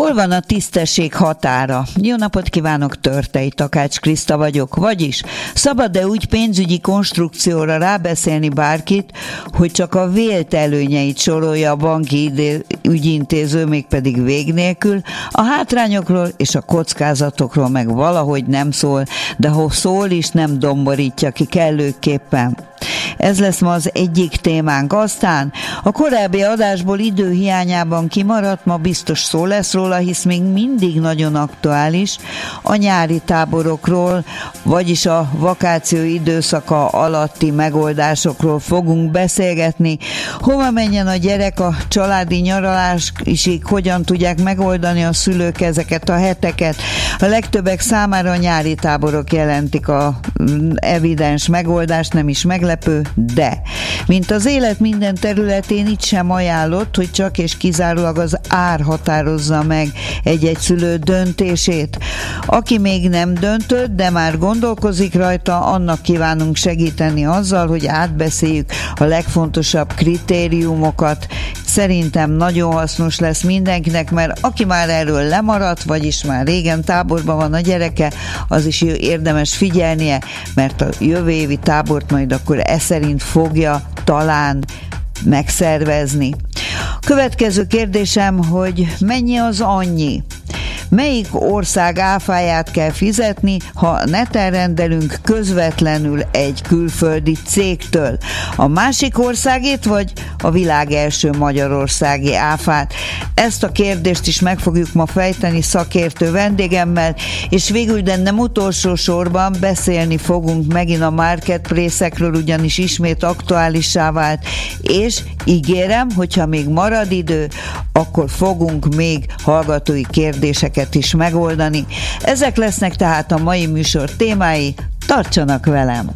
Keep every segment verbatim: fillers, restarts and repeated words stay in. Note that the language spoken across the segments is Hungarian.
Hol van a tisztesség határa? Jó napot kívánok, Törtei Takács Kriszta vagyok, vagyis szabad-e úgy pénzügyi konstrukcióra rábeszélni bárkit, hogy csak a vélt előnyeit sorolja a banki ügyintéző, mégpedig vég nélkül, a hátrányokról és a kockázatokról meg valahogy nem szól, de ha szól is, nem domborítja ki kellőképpen. Ez lesz ma az egyik témánk. Aztán a korábbi adásból időhiányában kimaradt, ma biztos szó lesz róla, hisz még mindig nagyon aktuális, a nyári táborokról, vagyis a vakáció időszaka alatti megoldásokról fogunk beszélgetni. Hova menjen a gyerek a családi nyaralásig, hogyan tudják megoldani a szülők ezeket a heteket. A legtöbbek számára a nyári táborok jelentik a evidens megoldást, nem is meglepő, de mint az élet minden területén, itt sem ajánlott, hogy csak és kizárólag az ár határozza meg egy-egy szülő döntését. Aki még nem döntött, de már gondolkozik rajta, annak kívánunk segíteni azzal, hogy átbeszéljük a legfontosabb kritériumokat. Szerintem nagyon hasznos lesz mindenkinek, mert aki már erről lemaradt, vagyis már régen táborban van a gyereke, az is érdemes figyelnie, mert a jövő évi tábort majd akkor e szerint fogja talán megszervezni. Következő kérdésem, hogy mennyi az annyi? Melyik ország áfáját kell fizetni, ha neten rendelünk közvetlenül egy külföldi cégtől? A másik országét, vagy a világ első magyarországi áfát? Ezt a kérdést is meg fogjuk ma fejteni szakértő vendégemmel, és végül, de nem utolsó sorban beszélni fogunk megint a marketplace-ekről, ugyanis ismét aktuálissá vált, és ígérem, hogyha még marad idő, akkor fogunk még hallgatói kérdéseket is megoldani. Ezek lesznek tehát a mai műsor témái, tartsanak velem!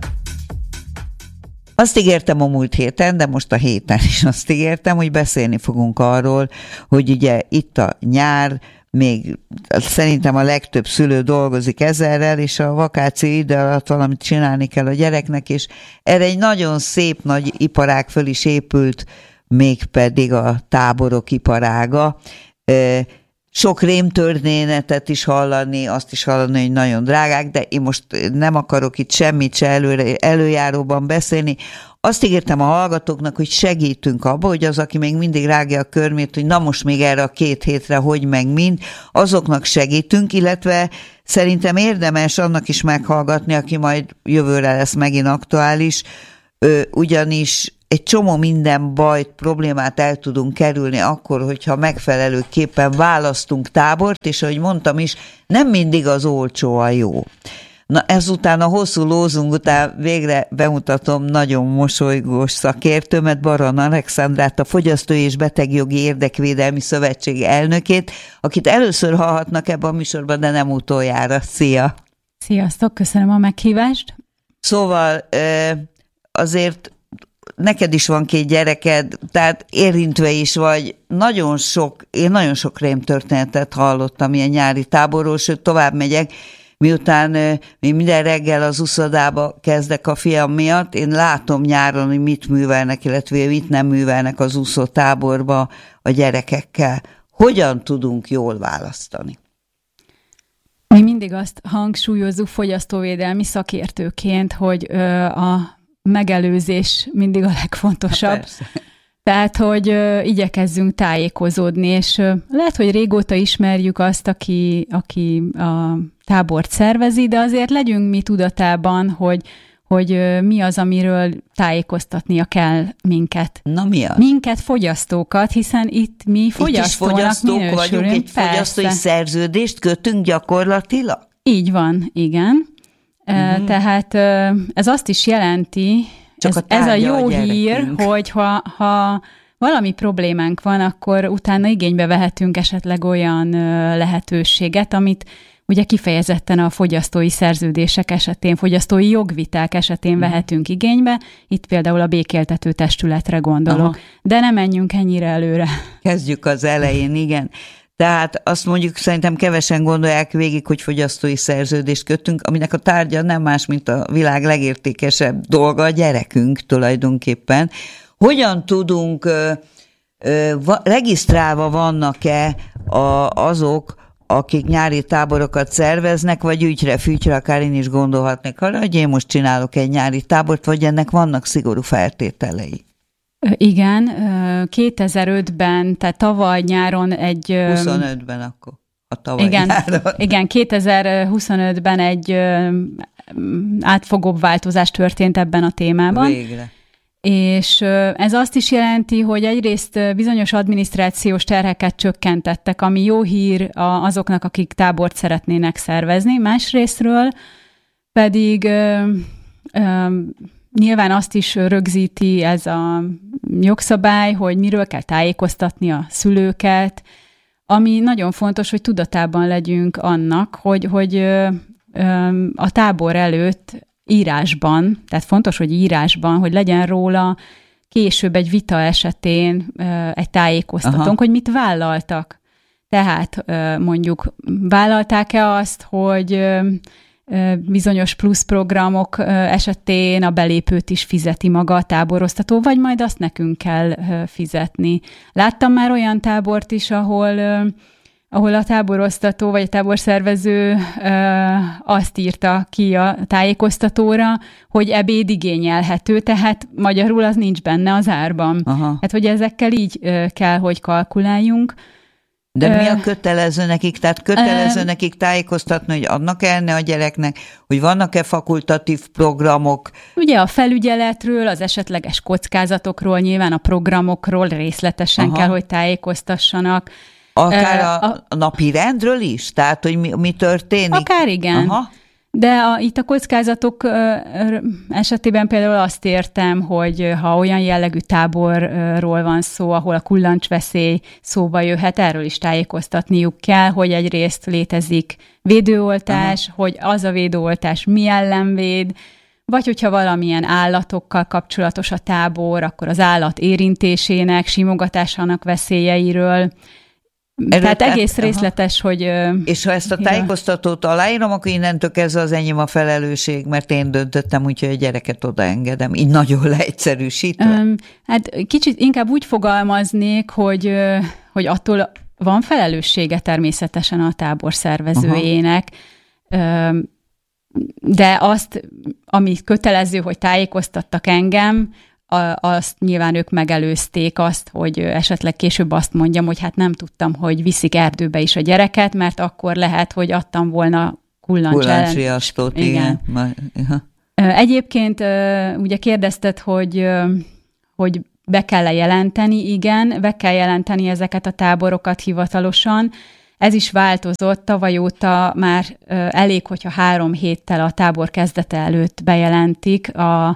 Azt ígértem a múlt héten, de most a héten is azt ígértem, hogy beszélni fogunk arról, hogy ugye itt a nyár, még szerintem a legtöbb szülő dolgozik ezerrel, és a vakáció ide alatt valamit csinálni kell a gyereknek, és erre egy nagyon szép nagy iparág föl is épült, mégpedig a táborok iparága. Sok rémtörténetet is hallani, azt is hallani, hogy nagyon drágák, de én most nem akarok itt semmit se előre, előjáróban beszélni. Azt ígértem a hallgatóknak, hogy segítünk abba, hogy az, aki még mindig rágja a körmét, hogy na most még erre a két hétre, hogy meg mind, azoknak segítünk, illetve szerintem érdemes annak is meghallgatni, aki majd jövőre lesz megint aktuális, ugyanis egy csomó minden bajt, problémát el tudunk kerülni akkor, hogyha megfelelőképpen választunk tábort, és ahogy mondtam is, nem mindig az olcsó a jó. Na ezután a hosszú lózung után végre bemutatom nagyon mosolygós szakértőmet, Baran Alexandrát, a Fogyasztói és Betegjogi Érdekvédelmi Szövetség elnökét, akit először hallhatnak ebben a műsorban, de nem utoljára. Szia! Sziasztok, köszönöm a meghívást! Szóval azért neked is van két gyereked, tehát érintve is vagy. Nagyon sok, én nagyon sok rémtörténetet hallottam ilyen nyári táborról, sőt tovább megyek, miután én minden reggel az uszodába kezdek a fiam miatt, én látom nyáron, hogy mit művelnek, illetve mit nem művelnek az úszótáborba a gyerekekkel. Hogyan tudunk jól választani? Mi mindig azt hangsúlyozzuk fogyasztóvédelmi szakértőként, hogy ö, a megelőzés mindig a legfontosabb. Persze. Tehát, hogy uh, igyekezzünk tájékozódni, és uh, lehet, hogy régóta ismerjük azt, aki, aki a tábort szervezi, de azért legyünk mi tudatában, hogy, hogy uh, mi az, amiről tájékoztatnia kell minket. Na mi az? Minket, fogyasztókat, hiszen itt mi fogyasztónak itt is fogyasztók vagyunk, egy persze. Fogyasztói szerződést kötünk gyakorlatilag? Így van, igen. Uh-huh. Tehát ez azt is jelenti, ez, a ez a jó a hír, hogy ha, ha valami problémánk van, akkor utána igénybe vehetünk esetleg olyan lehetőséget, amit ugye kifejezetten a fogyasztói szerződések esetén, fogyasztói jogviták esetén uh-huh. vehetünk igénybe. Itt például a békéltető testületre gondolok. Aha. De nem menjünk ennyire előre. Kezdjük az elején, igen. Tehát azt mondjuk szerintem kevesen gondolják végig, hogy fogyasztói szerződést kötünk, aminek a tárgya nem más, mint a világ legértékesebb dolga, a gyerekünk tulajdonképpen. Hogyan tudunk, regisztrálva vannak-e a, azok, akik nyári táborokat szerveznek, vagy ügyre-fügyre, akár én is gondolhatnék arra, hogy én most csinálok egy nyári tábort, vagy ennek vannak szigorú feltételei. Igen, kétezer-ötben, tehát tavaly nyáron egy... huszonötben akkor, a tavaly igen, nyáron. Igen, kétezer-huszonötben egy átfogóbb változás történt ebben a témában. Végre. És ez azt is jelenti, hogy egyrészt bizonyos adminisztrációs terheket csökkentettek, ami jó hír azoknak, akik tábort szeretnének szervezni, másrésztről pedig ö, ö, nyilván azt is rögzíti ez a jogszabály, hogy miről kell tájékoztatni a szülőket, ami nagyon fontos, hogy tudatában legyünk annak, hogy, hogy ö, ö, a tábor előtt írásban, tehát fontos, hogy írásban, hogy legyen róla később egy vita esetén egy tájékoztatónk, Aha. hogy mit vállaltak. Tehát mondjuk vállalták-e azt, hogy bizonyos plusz programok esetén a belépőt is fizeti maga a táboroztató, vagy majd azt nekünk kell fizetni. Láttam már olyan tábort is, ahol ahol a táboroztató vagy a táborszervező ö, azt írta ki a tájékoztatóra, hogy ebéd igényelhető, tehát magyarul az nincs benne az árban. Aha. Hát, hogy ezekkel így ö, kell, hogy kalkuláljunk. De mi a kötelező nekik? Tehát kötelező ö, nekik tájékoztatni, hogy adnak elne a gyereknek, hogy vannak-e fakultatív programok? Ugye a felügyeletről, az esetleges kockázatokról, nyilván a programokról részletesen Aha. kell, hogy tájékoztassanak. Akár a, a napi rendről is? Tehát, hogy mi, mi történik? Akár igen. Aha. De a, itt a kockázatok esetében például azt értem, hogy ha olyan jellegű táborról van szó, ahol a kullancsveszély szóba jöhet, erről is tájékoztatniuk kell, hogy egyrészt létezik védőoltás, Aha. hogy az a védőoltás mi ellen véd, vagy hogyha valamilyen állatokkal kapcsolatos a tábor, akkor az állat érintésének, simogatásának veszélyeiről. Erről Tehát egész tehát, részletes, aha. hogy... És ha ezt a tájékoztatót aláírom, akkor innentől kezdve az enyém a felelősség, mert én döntöttem, úgyhogy a gyereket odaengedem. Így nagyon leegyszerűsítve. Um, hát kicsit inkább úgy fogalmaznék, hogy, hogy attól van felelőssége természetesen a tábor szervezőjének, aha. de azt, ami kötelező, hogy tájékoztattak engem, azt nyilván ők megelőzték azt, hogy esetleg később azt mondjam, hogy hát nem tudtam, hogy viszik erdőbe is a gyereket, mert akkor lehet, hogy adtam volna kullancs kullancsriasztót, igen. igen. Egyébként ugye kérdezted, hogy, hogy be kell-e jelenteni, igen, be kell jelenteni ezeket a táborokat hivatalosan. Ez is változott, tavaly óta már elég, hogyha három héttel a tábor kezdete előtt bejelentik a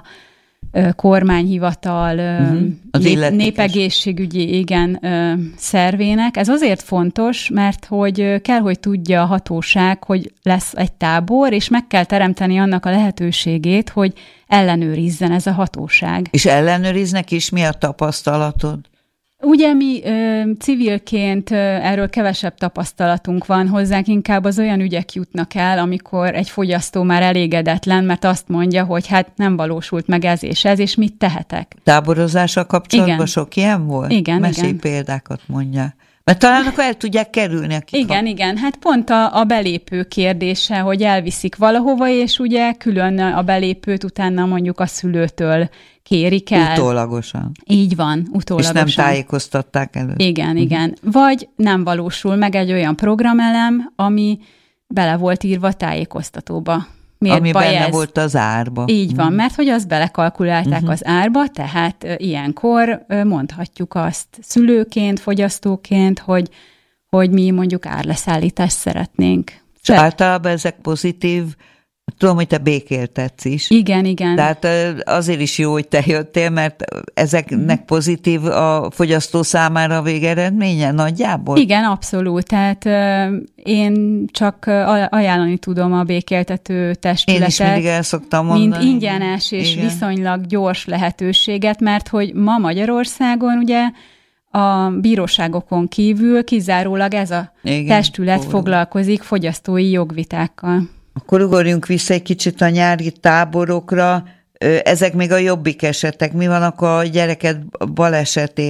kormányhivatal, uh-huh. népegészségügyi igen, szervének. Ez azért fontos, mert hogy kell, hogy tudja a hatóság, hogy lesz egy tábor, és meg kell teremteni annak a lehetőségét, hogy ellenőrizzen ez a hatóság. És ellenőriznek is? Mi a tapasztalatod? Ugye mi ö, civilként ö, erről kevesebb tapasztalatunk van, hozzánk inkább az olyan ügyek jutnak el, amikor egy fogyasztó már elégedetlen, mert azt mondja, hogy hát nem valósult meg ez és ez, és mit tehetek. Táborozással kapcsolatban igen. sok ilyen volt? Igen, Mesélj igen. példákat mondja. Mert talán akkor el tudják kerülni. Akik igen, ha... igen. Hát pont a, a belépő kérdése, hogy elviszik valahova, és ugye külön a belépőt utána mondjuk a szülőtől kérik el. Utólagosan. Így van, utólagosan. És nem tájékoztatták előtt. Igen, uh-huh. igen. Vagy nem valósul meg egy olyan programelem, ami bele volt írva a tájékoztatóba. Miért ami baj benne ez? volt az árba. Így van, mert hogy azt belekalkulálták uh-huh. az árba, tehát uh, ilyenkor uh, mondhatjuk azt szülőként, fogyasztóként, hogy, hogy mi mondjuk árleszállítást szeretnénk. És Te... általában ezek pozitív, tudom, hogy te békéltetsz is. Igen, igen. Tehát azért is jó, hogy te jöttél, mert ezeknek pozitív a fogyasztó számára a végeredménye nagyjából? Igen, abszolút. Tehát uh, én csak ajánlani tudom a békéltető testületet. Én is mindig el szoktam mondani. Mint ingyenes és igen. viszonylag gyors lehetőséget, mert hogy ma Magyarországon ugye a bíróságokon kívül kizárólag ez a igen, testület fórum. foglalkozik fogyasztói jogvitákkal. Akkor ugorjunk vissza egy kicsit a nyári táborokra. Ezek még a jobbik esetek. Mi van akkor a gyereket baleset ér?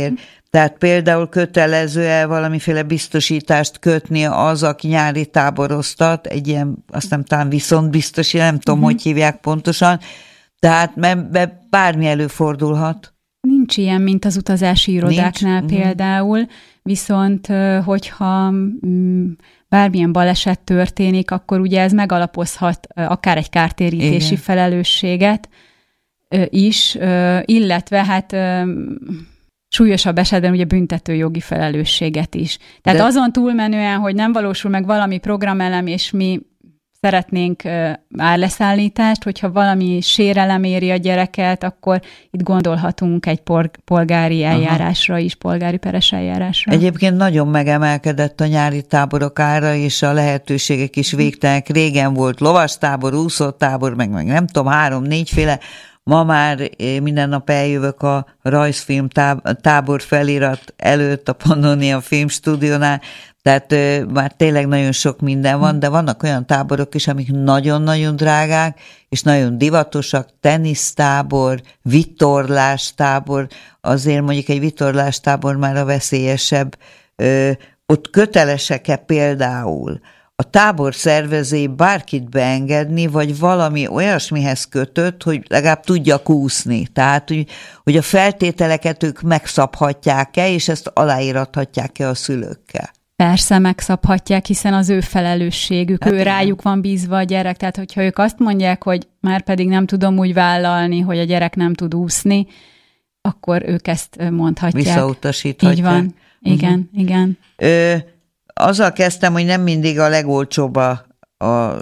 Tehát például kötelező-e valamiféle biztosítást kötni az, aki nyári táboroztat, egy ilyen, azt nem talán viszontbiztosi, nem tudom, uh-huh. hogy hívják pontosan, tehát mert bármi előfordulhat. Nincs ilyen, mint az utazási irodáknál Nincs. például, uh-huh. viszont hogyha bármilyen baleset történik, akkor ugye ez megalapozhat akár egy kártérítési Igen. felelősséget is, illetve hát súlyosabb esetben ugye büntetőjogi felelősséget is. Tehát De... azon túlmenően, hogy nem valósul meg valami programelem, és mi szeretnénk árleszállítást, hogyha valami sérelem éri a gyereket, akkor itt gondolhatunk egy polgári eljárásra Aha. is, polgári peres eljárásra. Egyébként nagyon megemelkedett a nyári táborok ára, és a lehetőségek is végtelenek. Régen volt lovastábor, úszótábor, meg, meg nem tudom, három-négyféle. Ma már minden nap eljövök a rajzfilm tábor felirat előtt a Pannonia Filmstúdiónál, tehát ö, már tényleg nagyon sok minden van, de vannak olyan táborok is, amik nagyon-nagyon drágák, és nagyon divatosak, tenisztábor, vitorlástábor, azért mondjuk egy vitorlástábor már a veszélyesebb. Ö, ott kötelesek-e például a tábor szervezői bárkit beengedni, vagy valami olyasmihez kötött, hogy legalább tudjak úszni. Tehát, hogy, hogy a feltételeket ők megszabhatják-e, és ezt aláírathatják-e a szülőkkel? Persze megszabhatják, hiszen az ő felelősségük, hát ő igen. rájuk van bízva a gyerek, tehát hogyha ők azt mondják, hogy már pedig nem tudom úgy vállalni, hogy a gyerek nem tud úszni, akkor ők ezt mondhatják. Visszautasíthatják. Így van, igen, uh-huh. igen. Ö, azzal kezdtem, hogy nem mindig a legolcsóbb a, a,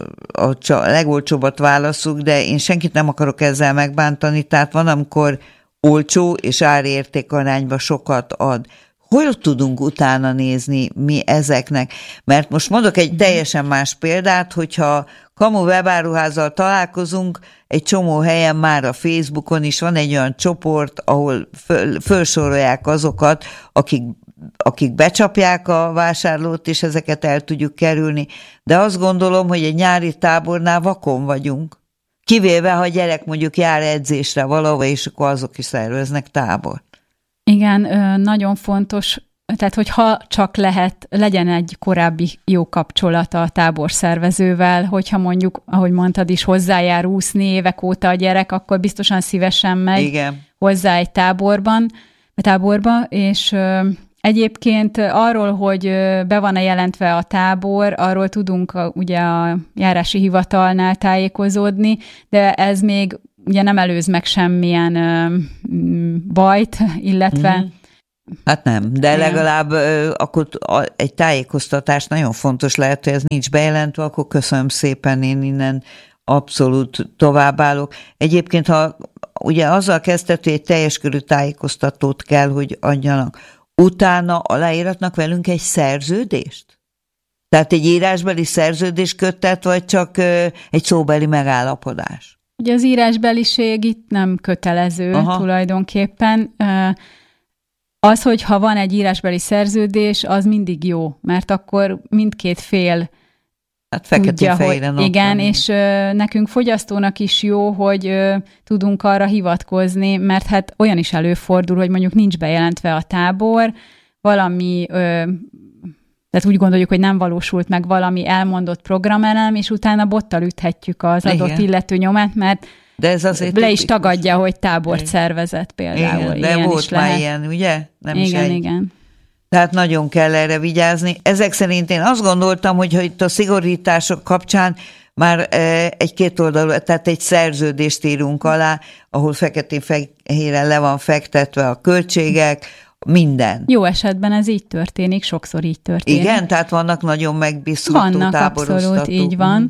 a, a legolcsóbbat válaszuk, de én senkit nem akarok ezzel megbántani, tehát van, amikor olcsó és árérték arányban sokat ad. Hol tudunk utána nézni mi ezeknek? Mert most mondok egy teljesen más példát, hogyha Kamu webáruházzal találkozunk, egy csomó helyen már a Facebookon is van egy olyan csoport, ahol föl, fölsorolják azokat, akik, akik becsapják a vásárlót, és ezeket el tudjuk kerülni. De azt gondolom, hogy egy nyári tábornál vakon vagyunk. Kivéve, ha a gyerek mondjuk jár edzésre valahova, és akkor azok is szerveznek tábort. Igen, nagyon fontos, tehát hogyha csak lehet, legyen egy korábbi jó kapcsolata a táborszervezővel, hogyha mondjuk, ahogy mondtad is, hozzájár úszni évek óta a gyerek, akkor biztosan szívesen megy Igen. hozzá egy táborban, a táborba, és egyébként arról, hogy be van-e jelentve a tábor, arról tudunk a, ugye a járási hivatalnál tájékozódni, de ez még ugye nem előz meg semmilyen ö, bajt, illetve... Mm. Hát nem, de legalább ö, akkor egy tájékoztatás nagyon fontos lehet, hogy ez nincs bejelentve, akkor köszönöm szépen, én innen abszolút továbbállok. Egyébként, ha ugye azzal kezdett, hogy egy teljes körű tájékoztatót kell, hogy adjanak, utána aláíratnak velünk egy szerződést? Tehát egy írásbeli szerződés köttet, vagy csak ö, egy szóbeli megállapodás? Ugye az írásbeliség itt nem kötelező Aha. tulajdonképpen. Az, hogy ha van egy írásbeli szerződés, az mindig jó, mert akkor mindkét fél hát tudja, hogy igen, és nekünk fogyasztónak is jó, hogy tudunk arra hivatkozni, mert hát olyan is előfordul, hogy mondjuk nincs bejelentve a tábor, valami... Tehát úgy gondoljuk, hogy nem valósult meg valami elmondott programelem, és utána bottal üthetjük az adott Igen. illető nyomát, mert de ez azért le is tagadja, is. hogy tábort igen. szervezett például. Igen, de ilyen volt már lehet. ilyen, ugye? Nem igen, is egy... igen. Tehát nagyon kell erre vigyázni. Ezek szerint én azt gondoltam, hogy itt a szigorítások kapcsán már egy kétoldalú, tehát egy szerződést írunk alá, ahol feketén-fehéren le van fektetve a költségek, minden. Jó esetben ez így történik, sokszor így történik. Igen, tehát vannak nagyon megbízható vannak, táboroztatók. Abszolút, így van.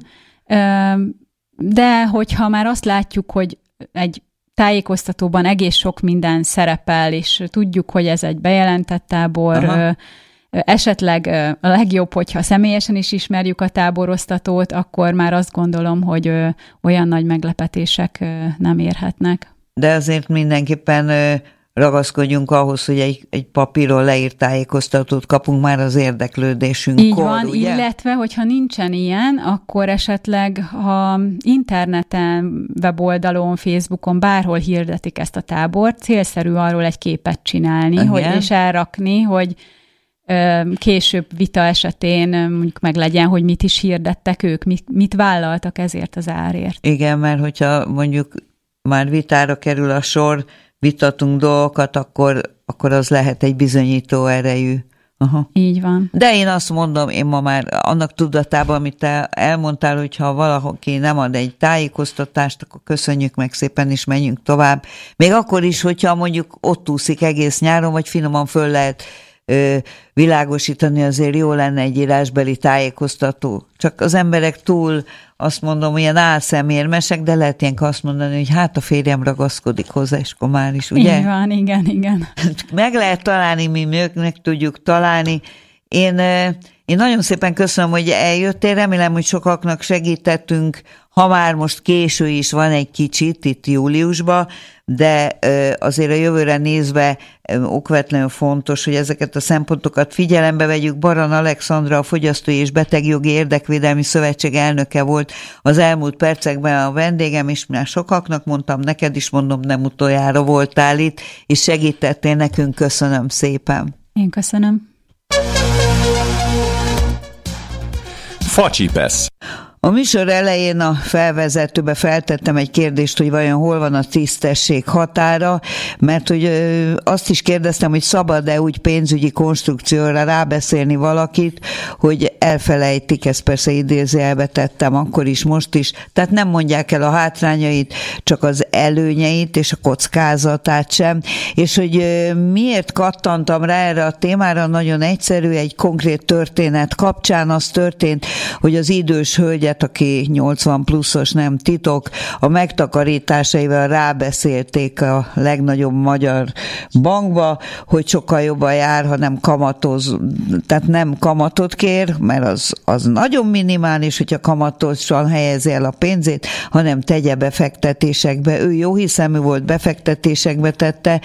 De hogyha már azt látjuk, hogy egy tájékoztatóban egész sok minden szerepel, és tudjuk, hogy ez egy bejelentett tábor, Aha. esetleg a legjobb, hogyha személyesen is ismerjük a táboroztatót, akkor már azt gondolom, hogy olyan nagy meglepetések nem érhetnek. De azért mindenképpen ragaszkodjunk ahhoz, hogy egy, egy papíron leírt tájékoztatót kapunk már az érdeklődésünk. Így van, ugye? Illetve, hogyha nincsen ilyen, akkor esetleg, ha interneten, weboldalon, Facebookon, bárhol hirdetik ezt a tábort, célszerű arról egy képet csinálni, igen, hogy, és elrakni, hogy ö, később vita esetén mondjuk meg legyen, hogy mit is hirdettek ők, mit, mit vállaltak ezért az árért. Igen, mert hogyha mondjuk már vitára kerül a sor, vitatunk dolgokat, akkor, akkor az lehet egy bizonyító erejű. Aha. Így van. De én azt mondom, én ma már annak tudatában, amit te elmondtál, hogyha valaki nem ad egy tájékoztatást, akkor köszönjük meg szépen, és menjünk tovább. Még akkor is, hogyha mondjuk ott úszik egész nyáron, vagy finoman föl lehet ö, világosítani, azért jó lenne egy írásbeli tájékoztató. Csak az emberek túl, azt mondom, ilyen álszemérmesek, de lehet ilyenkor azt mondani, hogy hát a férjem ragaszkodik hozzá, és akkor már is, ugye? Így van, igen, igen. Meg lehet találni, mi nőknek tudjuk találni. Én, én nagyon szépen köszönöm, hogy eljöttél, remélem, hogy sokaknak segítettünk, ha már most késő is van egy kicsit itt júliusban, de azért a jövőre nézve okvetlenül fontos, hogy ezeket a szempontokat figyelembe vegyük. Baran Alexandra, a Fogyasztói és Betegjogi Érdekvédelmi Szövetség elnöke volt az elmúlt percekben a vendégem, és már sokaknak mondtam, neked is mondom, nem utoljára voltál itt, és segítettél nekünk, köszönöm szépen. Én köszönöm. Facsipesz. A műsor elején a felvezetőbe feltettem egy kérdést, hogy vajon hol van a tisztesség határa, mert hogy azt is kérdeztem, hogy szabad-e úgy pénzügyi konstrukcióra rábeszélni valakit, hogy elfelejtik, ezt persze idézőjelbe tettem akkor is, most is, tehát nem mondják el a hátrányait, csak az előnyeit és a kockázatát sem, és hogy miért kattantam rá erre a témára, nagyon egyszerű, egy konkrét történet kapcsán az történt, hogy az idős hölgyet, aki nyolcvan pluszos, nem titok, a megtakarításaival rábeszélték a legnagyobb magyar bankba, hogy sokkal jobban jár, ha nem kamatoz, tehát nem kamatot kér, mert az, az nagyon minimális, hogyha kamatosan helyezi el a pénzét, hanem tegye befektetésekbe. Ő jó hiszemű volt, befektetésekbe tette,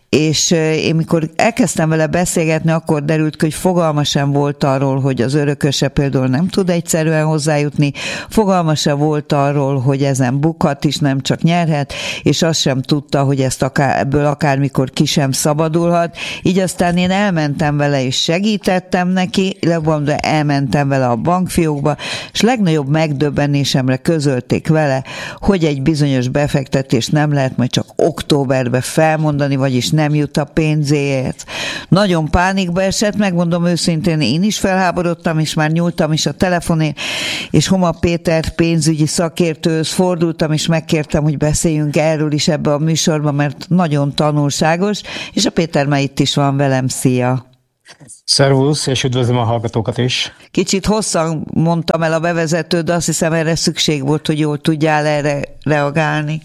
és én mikor elkezdtem vele beszélgetni, akkor derült ki, hogy fogalma sem volt arról, hogy az örököse például nem tud egyszerűen hozzájutni, fogalma sem volt arról, hogy ezen bukhat is, nem csak nyerhet, és azt sem tudta, hogy ezt akár, ebből akármikor ki sem szabadulhat. Így aztán én elmentem vele, és segítettem neki, de elmentem vele a bankfiókba, és legnagyobb megdöbbenésemre közölték vele, hogy egy bizonyos befektetést nem lehet majd csak októberbe felmondani, vagyis nem jut a pénzéért. Nagyon pánikba esett, megmondom őszintén, én is felháborodtam, és már nyúltam is a telefonért, és Homa Péter pénzügyi szakértőhöz fordultam, és megkértem, hogy beszéljünk erről is ebbe a műsorban, mert nagyon tanulságos, és a Péter már itt is van velem, szia! Szervusz, és üdvözlöm a hallgatókat is. Kicsit hosszan mondtam el a bevezetőt, de azt hiszem, erre szükség volt, hogy jól tudjál erre reagálni.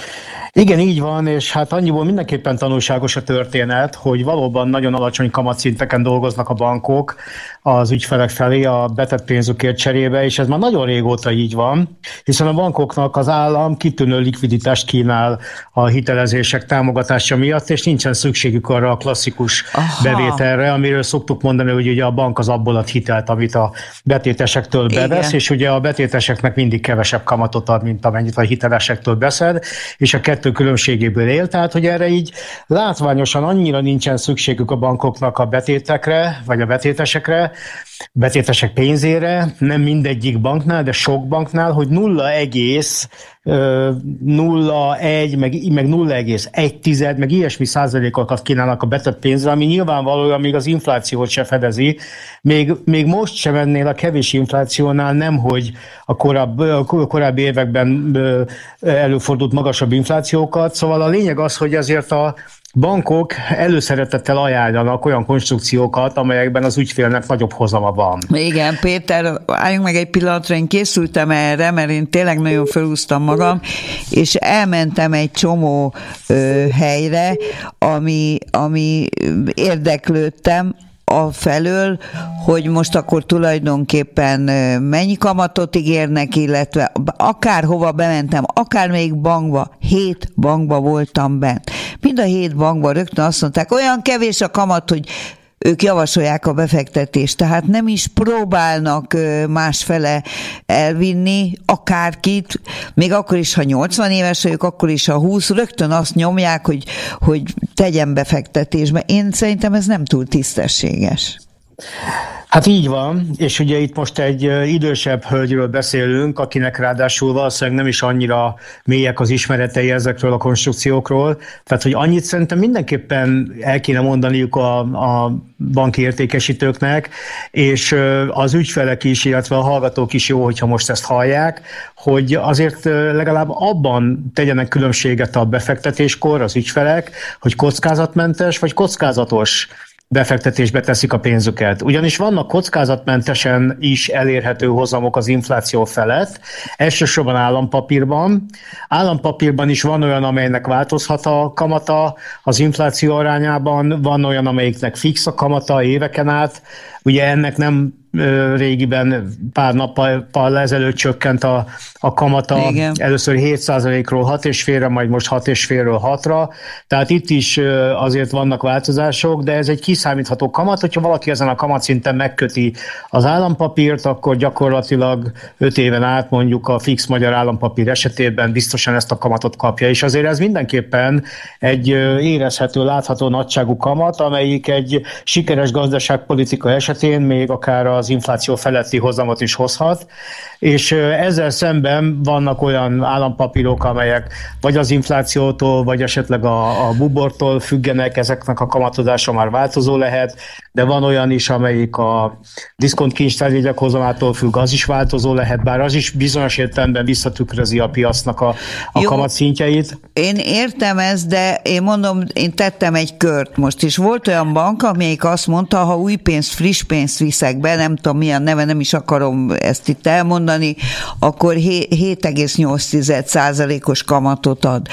Igen, így van, és hát annyiból mindenképpen tanulságos a történet, hogy valóban nagyon alacsony kamatszinteken dolgoznak a bankok az ügyfelek felé a betett pénzükért cserébe, és ez már nagyon régóta így van, hiszen a bankoknak az állam kitűnő likviditást kínál a hitelezések támogatása miatt, és nincsen szükségük arra a klasszikus Aha. bevételre, amiről szoktuk mondani, hogy ugye a bank az abból ad hitelt, amit a betétesektől bevesz, Igen. és ugye a betéteseknek mindig kevesebb kamatot ad, mint amennyit a hitelesektől beszed, és a kettő különbségéből él, tehát hogy erre így látványosan annyira nincsen szükségük a bankoknak a betétekre, vagy a betétesekre, betétesek pénzére, nem mindegyik banknál, de sok banknál, hogy nulla egész nulla egy, meg, meg nulla egész egy tized, meg ilyesmi százalékokat kínálnak a betett pénzre, ami nyilvánvalóan még az inflációt se fedezi. Még, még most sem ennél a kevés inflációnál nem, hogy a korábbi, a korábbi években előfordult magasabb inflációkat. Szóval a lényeg az, hogy azért a bankok előszeretettel ajánlanak olyan konstrukciókat, amelyekben az ügyfélnek nagyobb hozama van. Igen, Péter, álljunk meg egy pillanatra, én készültem erre, mert én tényleg nagyon felhúztam magam, és elmentem egy csomó ö, helyre, ami, ami érdeklődtem, a felől, hogy most akkor tulajdonképpen mennyi kamatot ígérnek, illetve akár hova bementem, akár még bankba, hét bankba voltam bent. Mind a hét bankban rögtön azt mondták, olyan kevés a kamat, hogy ők javasolják a befektetést, tehát nem is próbálnak másfele elvinni akárkit, még akkor is, ha nyolcvan éves vagyok, akkor is, ha húsz, rögtön azt nyomják, hogy, hogy tegyen befektetésbe. Én szerintem ez nem túl tisztességes. Hát így van, és ugye itt most egy idősebb hölgyről beszélünk, akinek ráadásul valószínűleg nem is annyira mélyek az ismeretei ezekről a konstrukciókról, tehát hogy annyit szerintem mindenképpen el kéne mondaniuk a, a banki értékesítőknek, és az ügyfelek is, illetve a hallgatók is jó, hogyha most ezt hallják, hogy azért legalább abban tegyenek különbséget a befektetéskor az ügyfelek, hogy kockázatmentes vagy kockázatos befektetésbe teszik a pénzüket. Ugyanis vannak kockázatmentesen is elérhető hozamok az infláció felett, elsősorban állampapírban. Állampapírban is van olyan, amelynek változhat a kamata az infláció arányában, van olyan, amelyiknek fix a kamata éveken át. Ugye ennek nem régiben pár nappal ezelőtt csökkent a, a kamata. Igen. Először hét százalékról hat egész ötre, majd most hat egész ötről hatra. Tehát itt is azért vannak változások, de ez egy kiszámítható kamat. Hogyha valaki ezen a kamatszinten megköti az állampapírt, akkor gyakorlatilag öt éven át mondjuk a fix magyar állampapír esetében biztosan ezt a kamatot kapja. És azért ez mindenképpen egy érezhető, látható nagyságú kamat, amelyik egy sikeres gazdaságpolitika esetén még akár az infláció feletti hozamot is hozhat, és ezzel szemben vannak olyan állampapírok, amelyek vagy az inflációtól, vagy esetleg a, a bubortól függenek, ezeknek a kamatozása már változó lehet, de van olyan is, amelyik a diszkontkincstárjegyek hozamától függ, az is változó lehet, bár az is bizonyos értelemben visszatükrözi a piacnak a, a kamatszintjeit. Én értem ezt, de én mondom, én tettem egy kört most is. Volt olyan bank, amelyik azt mondta, ha új pénzt, friss pénzt viszek be, nem tudom milyen neve, nem is akarom ezt itt elmondani, akkor hét egész nyolc százalékos kamatot ad.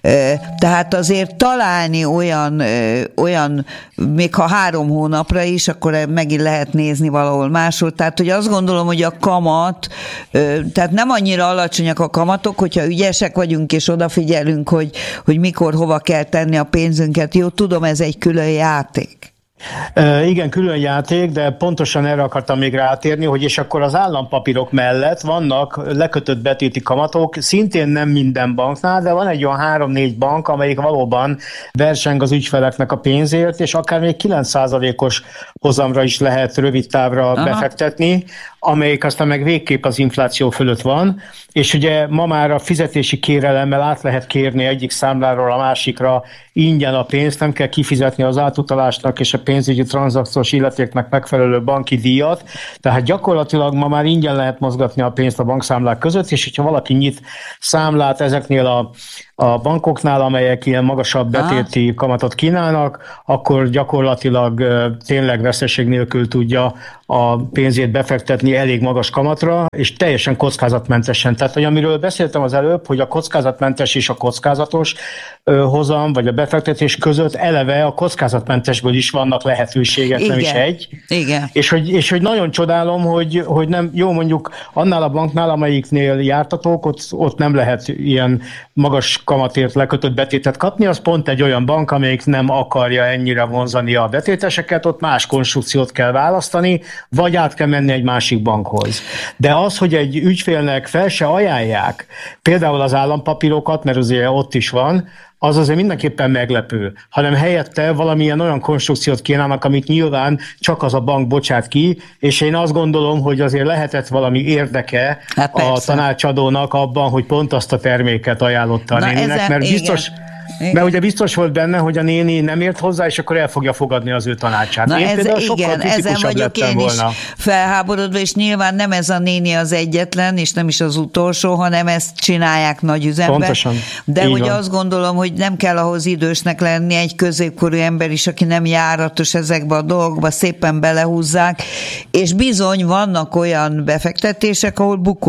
Tehát azért találni olyan, olyan, még ha három hónapra is, akkor megint lehet nézni valahol máshol. Tehát, hogy azt gondolom, hogy a kamat, tehát nem annyira alacsonyak a kamatok, hogyha ügyesek vagyunk és odafigyelünk, hogy, hogy mikor, hova kell tenni a pénzünket. Jó, tudom, ez egy külön játék. Uh, igen, külön játék, de pontosan erre akartam még rátérni, hogy és akkor az állampapírok mellett vannak lekötött betéti kamatok, szintén nem minden banknál, de van egy olyan három-négy bank, amelyik valóban verseng az ügyfeleknek a pénzért, és akár még kilenc százalékos hozamra is lehet rövid távra Aha. befektetni, amelyik aztán meg végképp az infláció fölött van, és ugye ma már a fizetési kérelemmel át lehet kérni egyik számláról a másikra ingyen a pénzt, nem kell kifizetni az átutalásnak és a pénzügyi tranzakciós illetéknek megfelelő banki díjat, tehát gyakorlatilag ma már ingyen lehet mozgatni a pénzt a bankszámlák között, és hogyha valaki nyit számlát ezeknél a, a bankoknál, amelyek ilyen magasabb betéti kamatot kínálnak, akkor gyakorlatilag tényleg veszteség nélkül tudja a pénzét befektetni elég magas kamatra, és teljesen kockázatmentesen. Tehát, hogy amiről beszéltem az előbb, hogy a kockázatmentes és a kockázatos hozam, vagy a befektetés között eleve a kockázatmentesből is vannak lehetőségek, Igen. nem is egy. Igen. És hogy, és hogy nagyon csodálom, hogy, hogy nem, jó mondjuk annál a banknál, amelyiknél jártatok, ott, ott nem lehet ilyen magas kamatért lekötött betétet kapni, az pont egy olyan bank, amelyik nem akarja ennyire vonzani a betéteseket, ott más konstrukciót kell választani, vagy át kell menni egy másik bankhoz. De az, hogy egy ügyfélnek fel se ajánlják, például az állampapírokat, mert azért ott is van, az azért mindenképpen meglepő, hanem helyette valamilyen olyan konstrukciót kínálnak, amit nyilván csak az a bank bocsát ki, és én azt gondolom, hogy azért lehetett valami érdeke hát a tanácsadónak abban, hogy pont azt a terméket ajánlotta a Na néninek, ezen, mert biztos... Igen. Igen. Mert ugye biztos volt benne, hogy a néni nem ért hozzá, és akkor el fogja fogadni az ő tanácsát. Na én ez, igen, ezen vagyok én volna. is felháborodva, és nyilván nem ez a néni az egyetlen, és nem is az utolsó, hanem ezt csinálják nagy üzemben. Pontosan. De hogy azt gondolom, hogy nem kell ahhoz idősnek lenni, egy középkorú ember is, aki nem járatos ezekbe a dolgokba, szépen belehúzzák, és bizony vannak olyan befektetések, ahol bukó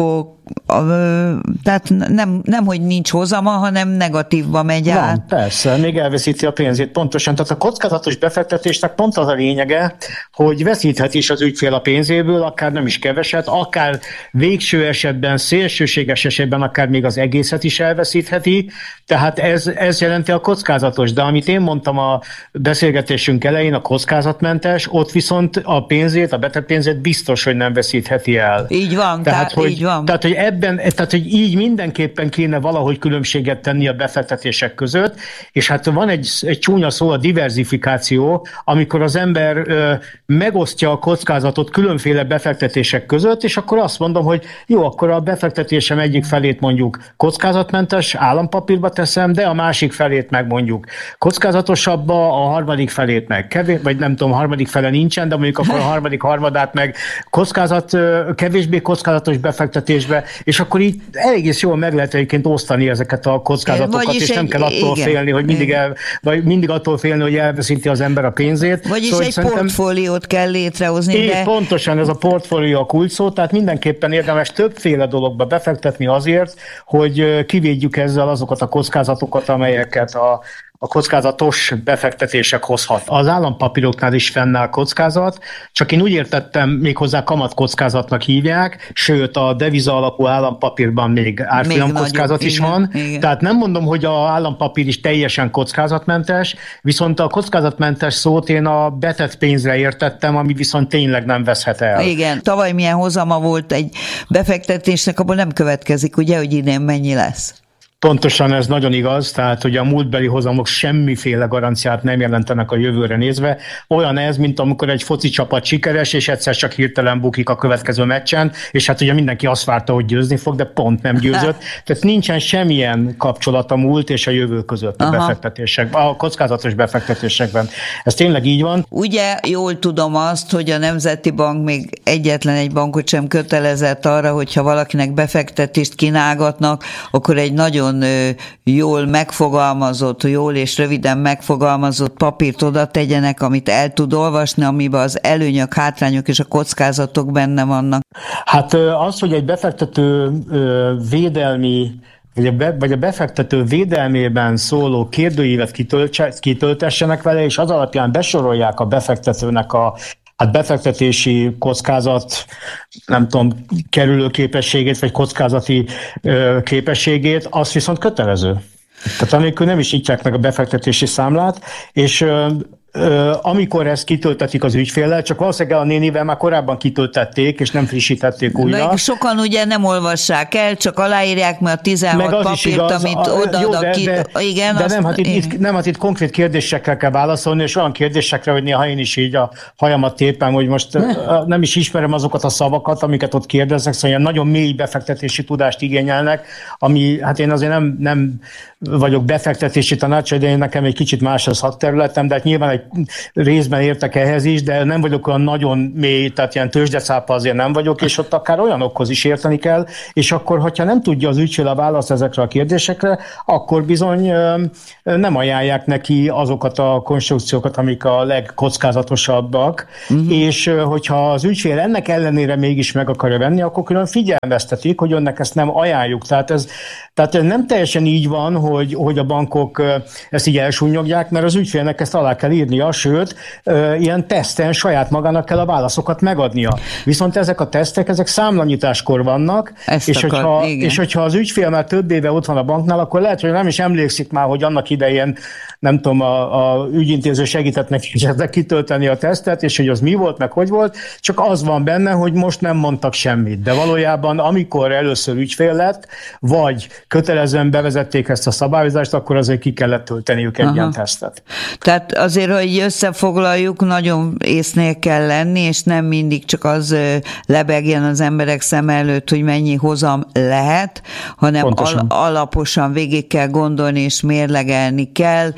tehát nem, nem, hogy nincs hozama, hanem negatívba megy át. Van, persze, még elveszíti a pénzét, pontosan. Tehát a kockázatos befektetésnek pont az a lényege, hogy veszíthet is az ügyfél a pénzéből, akár nem is keveset, akár végső esetben, szélsőséges esetben akár még az egészet is elveszítheti, tehát ez, ez jelenti a kockázatos. De amit én mondtam a beszélgetésünk elején, a kockázatmentes, ott viszont a pénzét, a betett pénzét biztos, hogy nem veszítheti el. Így van, tehát, tehát, hogy, így van. Tehát, hogy ebben, tehát, hogy így mindenképpen kéne valahogy különbséget tenni a befektetések között, és hát van egy, egy csúnya szó, a diverzifikáció, amikor az ember ö, megosztja a kockázatot különféle befektetések között, és akkor azt mondom, hogy jó, akkor a befektetésem egyik felét mondjuk kockázatmentes állampapírba teszem, de a másik felét meg mondjuk kockázatosabbba, a harmadik felét meg kevés, vagy nem tudom, a harmadik fele nincsen, de mondjuk akkor a harmadik harmadát meg kockázat, kevésbé kockázatos befektetésbe, és akkor így egész jól meg lehet egyébként osztani ezeket a kockázatokat, Vagyis és nem egy, kell attól igen, félni, hogy mindig, el, vagy mindig attól félni, hogy elveszíti az ember a pénzét. Vagyis szóval egy szerintem, portfóliót kell létrehozni. Így, de... pontosan ez a portfólió a kulcs szó, tehát mindenképpen érdemes többféle dologba befektetni azért, hogy kivédjük ezzel azokat a kockázatokat, amelyeket a a kockázatos befektetések hozhat. Az állampapíroknál is fennáll kockázat, csak én úgy értettem, méghozzá kamatkockázatnak hívják, sőt a deviza alapú állampapírban még árfolyam kockázat is igen, van. Igen. Tehát nem mondom, hogy az állampapír is teljesen kockázatmentes, viszont a kockázatmentes szót én a betett pénzre értettem, ami viszont tényleg nem veszhet el. Igen, tavaly milyen hozama volt egy befektetésnek, abból nem következik, ugye, hogy idén mennyi lesz. Pontosan ez nagyon igaz, tehát hogy a múltbeli hozamok semmiféle garanciát nem jelentenek a jövőre nézve. Olyan ez, mint amikor egy foci csapat sikeres, és egyszer csak hirtelen bukik a következő meccsen, és hát ugye mindenki azt várta, hogy győzni fog, de pont nem győzött. Tehát nincsen semmilyen kapcsolat a múlt és a jövő között a befektetésekben, a kockázatos befektetésekben. Ez tényleg így van. Ugye jól tudom azt, hogy a Nemzeti Bank még egyetlen egy bankot sem kötelezett arra, hogyha valakinek befektetést kínálgatnak, akkor egy nagyon jól megfogalmazott, jól és röviden megfogalmazott papírt oda tegyenek, amit el tud olvasni, amiben az előnyök, hátrányok és a kockázatok benne vannak. Hát az, hogy egy befektető védelmi vagy a, be, vagy a befektető védelmében szóló kérdőívet kitöltessenek vele, és az alapján besorolják a befektetőnek a hát befektetési kockázat, nem tudom, kerülő képességét, vagy kockázati ö, képességét, az viszont kötelező. Tehát amikor nem is nyitják meg a befektetési számlát, és ö, amikor ezt kitöltetik az ügyféllel, csak valószínűleg a nénivel már korábban kitöltették, és nem frissítették újra. Meg sokan ugye nem olvassák el, csak aláírják, mert a tizenhat papírt, igaz, amit odaad ki. De, igen, de nem, hát itt, itt, nem, hát itt konkrét kérdésekre kell válaszolni, és olyan kérdésekre, hogy néha én is így a hajamat tépem, hogy most ne. nem is ismerem azokat a szavakat, amiket ott kérdeznek, szóval ilyen nagyon mély befektetési tudást igényelnek, ami, hát én azért nem, nem vagyok befektetési tanácsadó, de én nekem egy kicsit más a szakterületem, de hát nyilván egy részben értek ehhez is, de nem vagyok olyan nagyon mély, tehát ilyen tőzsdecápa azért nem vagyok, és ott akár olyanokhoz is érteni kell, és akkor, hogyha nem tudja az ügyfél a választ ezekre a kérdésekre, akkor bizony nem ajánlják neki azokat a konstrukciókat, amik a legkockázatosabbak, uh-huh. és hogyha az ügyfél ennek ellenére mégis meg akarja venni, akkor külön figyelmeztetik, hogy önnek ezt nem ajánljuk. Tehát ez, tehát nem teljesen így van, hogy, hogy a bankok ezt így elsúnyogják, mert az ügyfélnek ezt alá kell írnia, sőt, ilyen teszten saját magának kell a válaszokat megadnia. Viszont ezek a tesztek, ezek számlanyításkor vannak, és akar, hogyha, és hogyha az ügyfél már több éve ott van a banknál, akkor lehet, hogy nem is emlékszik már, hogy annak idején, nem tudom, a, a ügyintéző segített neki kitölteni a tesztet, és hogy az mi volt, meg hogy volt, csak az van benne, hogy most nem mondtak semmit. De valójában, amikor először ügyfél lett, vagy kötelezően bevezették ezt a szabályozást, akkor azért ki kellett tölteniük egy Aha. ilyen tesztet. Tehát azért, hogy összefoglaljuk, nagyon észnél kell lenni, és nem mindig csak az lebegjen az emberek szem előtt, hogy mennyi hozam lehet, hanem al- alaposan végig kell gondolni, és mérlegelni kell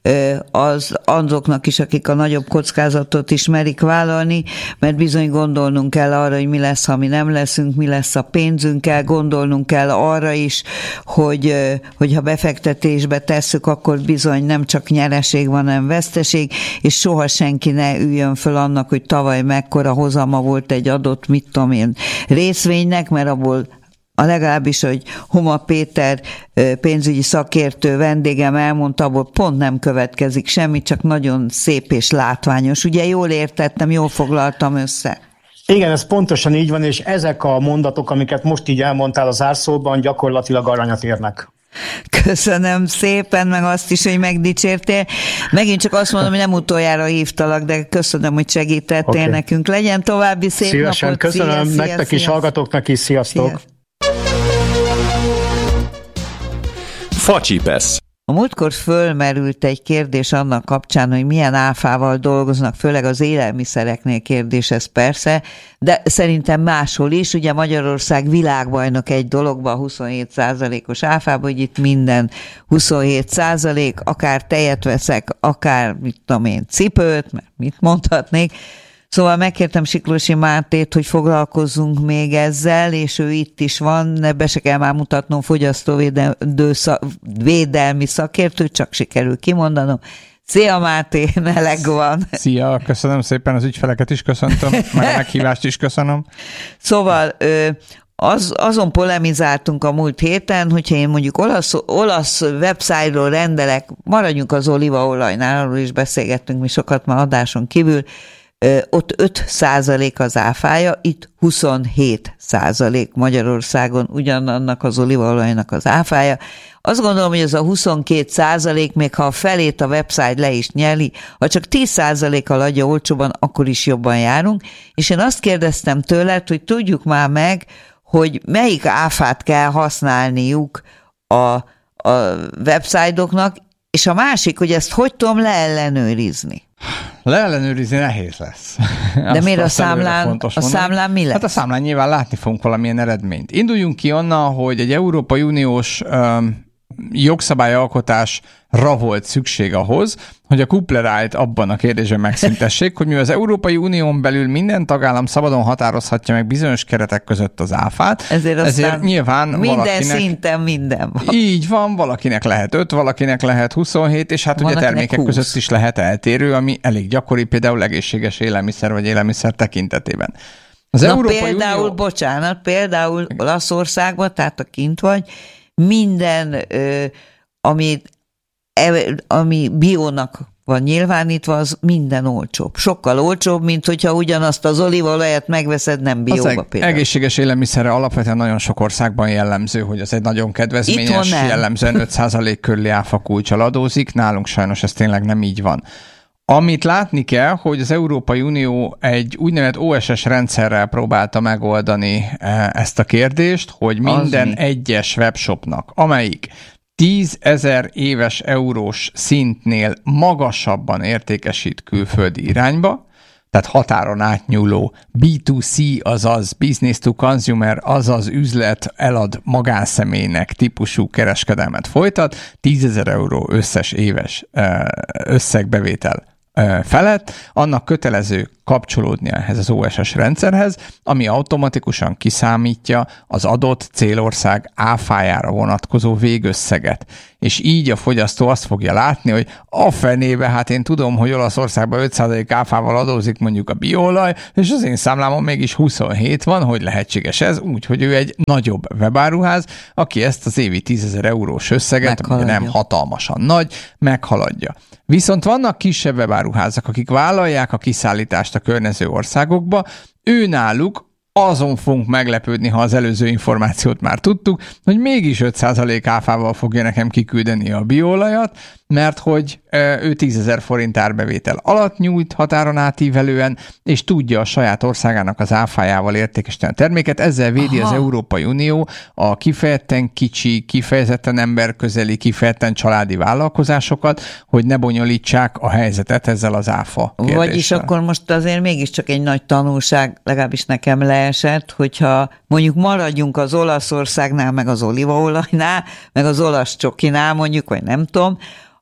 az azoknak is, akik a nagyobb kockázatot is merik vállalni, mert bizony gondolnunk kell arra, hogy mi lesz, ha mi nem leszünk, mi lesz a pénzünkkel, gondolnunk kell arra is, hogy, hogy ha befektetésbe tesszük, akkor bizony nem csak nyereség van, hanem veszteség, és soha senki ne üljön föl annak, hogy tavaly mekkora hozama volt egy adott, mit tudom én, részvénynek, mert abból a legalábbis, hogy Homa Péter pénzügyi szakértő vendégem elmondta, abból pont nem következik semmi, csak nagyon szép és látványos. Ugye jól értettem, jól foglaltam össze? Igen, ez pontosan így van, és ezek a mondatok, amiket most így elmondtál az zárszóban, gyakorlatilag aranyat érnek. Köszönöm szépen, meg azt is, hogy megdicsértél. Megint csak azt mondom, hogy nem utoljára hívtalak, de köszönöm, hogy segítettél okay. nekünk. Legyen további szép Szívesen, napot. köszönöm szia, nektek szia, is, szia. Hallgatóknak is, sziasztok! Szia. Facsipesz. A múltkor fölmerült egy kérdés annak kapcsán, hogy milyen áfával dolgoznak, főleg az élelmiszereknél kérdés ez persze, de szerintem máshol is. Ugye Magyarország világbajnok egy dologban, huszonhét százalékos áfában, hogy itt minden huszonhét százalék, akár tejet veszek, akár mit tudom én, cipőt, mert mit mondhatnék. Szóval megkértem Siklósi Mártét, hogy foglalkozzunk még ezzel, és ő itt is van, be se kell már mutatnom, fogyasztóvédelmi szakértő, csak sikerül kimondanom. Szia Máté, meleg van. Szia, köszönöm szépen, az ügyfeleket is köszöntöm, meg a meghívást is köszönöm. Szóval az, azon polemizáltunk a múlt héten, hogyha én mondjuk olasz, olasz website-ról rendelek, maradjunk az olívaolajnál, arról is beszélgettünk mi sokat már adáson kívül, ott öt százalék az áfája, itt huszonhét százalék Magyarországon ugyanannak az olívaolajnak az áfája. Azt gondolom, hogy ez a huszonkét százalék, még ha a felét a website le is nyeli, ha csak tíz százalékkal adja olcsóban, akkor is jobban járunk. És én azt kérdeztem tőled, hogy tudjuk már meg, hogy melyik áfát kell használniuk a, a website-oknak, és a másik, hogy ezt hogy tudom leellenőrizni. Leellenőrizni nehéz lesz. De azt, miért a számlán, a számlán mi lesz? Hát a számlán nyilván látni fogunk valamilyen eredményt. Induljunk ki onnan, hogy egy Európai Uniós um, jogszabályalkotásra volt szükség ahhoz, hogy a kuplerájt abban a kérdésben megszüntessék, hogy mivel az Európai Unión belül minden tagállam szabadon határozhatja meg bizonyos keretek között az áfát, ezért, ezért nyilván minden valakinek... szinten minden van. Így van, valakinek lehet öt, valakinek lehet huszonhét, és hát van, ugye termékek húsz között is lehet eltérő, ami elég gyakori, például egészséges élelmiszer vagy élelmiszer tekintetében. Az Na Európai például, Unió... bocsánat, például Olaszországban, tehát a kint vagy, minden, ö, ami, ami biónak van nyilvánítva, az minden olcsóbb. Sokkal olcsóbb, mint hogyha ugyanazt az olívaolajat megveszed, nem bióba az például. Egészséges élelmiszerre alapvetően nagyon sok országban jellemző, hogy az egy nagyon kedvezményes, jellemzően öt százalék körüli áfa kulccsal adózik. Nálunk sajnos ez tényleg nem így van. Amit látni kell, hogy az Európai Unió egy úgynevezett o es es rendszerrel próbálta megoldani ezt a kérdést, hogy minden egyes webshopnak, amelyik tízezer éves eurós szintnél magasabban értékesít külföldi irányba, tehát határon átnyúló bé kettő cé, azaz business to consumer, azaz üzlet elad magánszemélynek típusú kereskedelmet folytat, tízezer euró összes éves összegbevétel felett, annak kötelező kapcsolódnia ehhez az o es es rendszerhez, ami automatikusan kiszámítja az adott célország áfájára vonatkozó végösszeget. És így a fogyasztó azt fogja látni, hogy a fenébe, hát én tudom, hogy Olaszországban öt százalék áfával adózik mondjuk a biolaj, és az én számlámon mégis huszonhét van, hogy lehetséges ez, úgy, hogy ő egy nagyobb webáruház, aki ezt az évi tízezer eurós összeget, ami nem hatalmasan nagy, meghaladja. Viszont vannak kisebb webáruházak, akik vállalják a kiszállítást a környező országokba, ő náluk azon fogunk meglepődni, ha az előző információt már tudtuk, hogy mégis öt százalék áfával fogja nekem kiküldeni a biolajat, mert hogy ő tízezer forint árbevétel alatt nyújt határon átívelően, és tudja a saját országának az áfájával értékesíteni a terméket. Ezzel védi Aha. az Európai Unió a kifejezetten kicsi, kifejezetten emberközeli, kifejezetten családi vállalkozásokat, hogy ne bonyolítsák a helyzetet ezzel az áfa kérdéssel. Vagyis akkor most azért mégiscsak egy nagy tanulság, legalábbis nekem leesett, hogyha mondjuk maradjunk az Olaszországnál, meg az olívaolajnál, meg az olasz csokinál mondjuk, vagy nem tudom,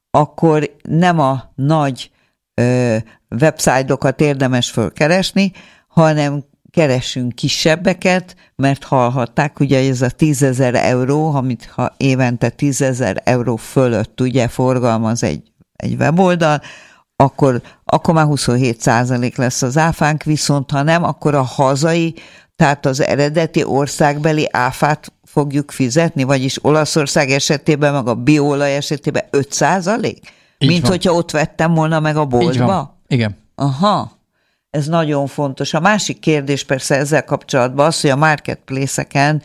akkor nem a nagy ö, websájtokat érdemes fölkeresni, hanem keressünk kisebbeket, mert hallhatták, ugye ez a tízezer euró, amit ha évente tízezer euró fölött ugye forgalmaz egy, egy weboldal, akkor, akkor már huszonhét százalék lesz az áfánk, viszont ha nem, akkor a hazai Tehát az eredeti országbeli áfát fogjuk fizetni, vagyis Olaszország esetében, meg a bioolaj esetében öt százalék? Mint van. Hogyha ott vettem volna meg a boltba? Igen. Aha. Ez nagyon fontos. A másik kérdés persze ezzel kapcsolatban az, hogy a marketplace-eken,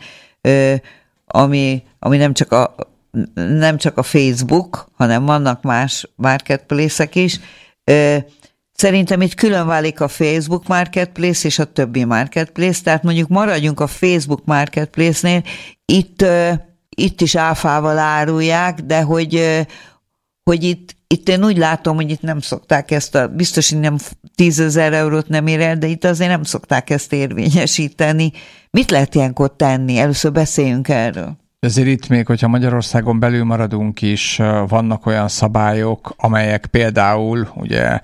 ami, ami nem csak a, nem csak a Facebook, hanem vannak más marketplace-ek is, szerintem itt külön válik a Facebook Marketplace és a többi Marketplace, tehát mondjuk maradjunk a Facebook Marketplace-nél, itt, itt is áfával árulják, de hogy, hogy itt, itt én úgy látom, hogy itt nem szokták ezt a, biztos, hogy nem tízezer eurót nem ér el, de itt azért nem szokták ezt érvényesíteni. Mit lehet ilyenkor tenni? Először beszéljünk erről. Ezért itt még, hogyha Magyarországon belül maradunk is, vannak olyan szabályok, amelyek például ugye